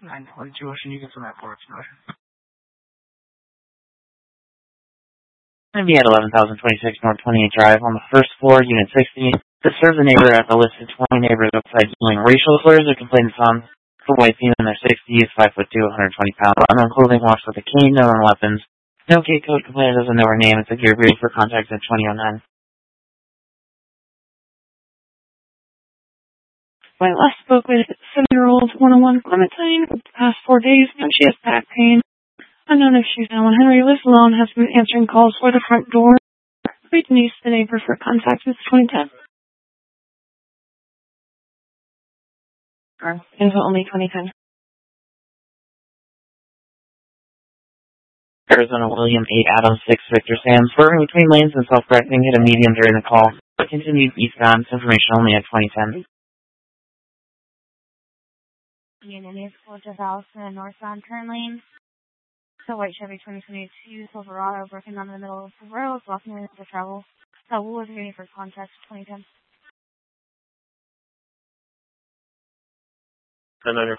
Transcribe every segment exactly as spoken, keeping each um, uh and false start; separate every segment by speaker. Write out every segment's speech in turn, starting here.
Speaker 1: nine twenty-two Ocean, you can send that forward to Ocean.
Speaker 2: Going to be at eleven thousand twenty-six North twenty-eighth Drive on the first floor, Unit sixty. This serves a neighbor at the listed twenty neighbors outside dealing racial slurs or complaints on for white female in their sixties, five foot two, one hundred twenty pounds, unknown clothing, walks with a cane, no known weapons. No gate code, complainant doesn't know her name. It's a gear breed for contact at twenty oh nine.
Speaker 3: When I last spoke with seven-year-old one oh one Clementine, for the past four days, and she has back pain. Unknown if she's down when Henry lives alone, has been answering calls for the front door. Read Denise, the neighbor, for contact with twenty ten. Or info only twenty ten.
Speaker 2: Arizona William eight Adams six Victor Sam, swerving between lanes and self-correcting, hit a medium during the call. Continued eastbound, information only at twenty ten.
Speaker 4: Union is four to Allison, northbound turn lane. So white Chevy twenty twenty-two Silverado working on the middle of the road, blocking lanes for travel. So we'll be waiting for contact twenty ten.
Speaker 2: And then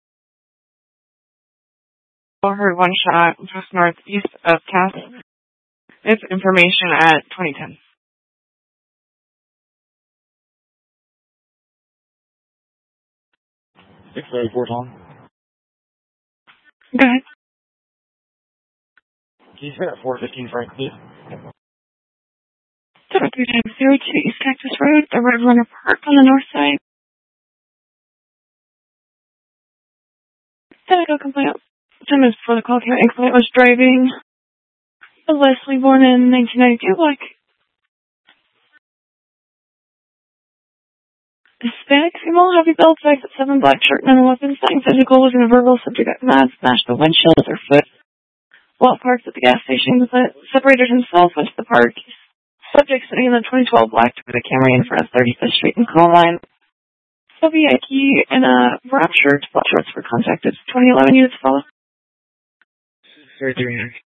Speaker 3: I heard one shot just northeast of Cass. It's information at twenty ten.
Speaker 1: six thirty-four Tom.
Speaker 3: Go ahead.
Speaker 1: Can you say that four fifteen Frank, please?
Speaker 3: seven three times zero two East Cactus Road, the Red Runner Park on the north side. Then I go complaint. Ten minutes before the call came in, complaint was driving a Leslie born in nineteen ninety-two, black. Hispanic female, heavy belt, five foot seven, black shirt, no weapons, nothing physical, was in a verbal, subject got mad, smashed the windshield with her foot. While parked at the gas station, but separated himself into the park. Subject sitting in the twenty twelve black Toyota Camry in front of thirty-fifth Street in Colline. Soviet key and a wrap shirt, black shorts for contact. It's twenty eleven units follow.
Speaker 1: thirty-three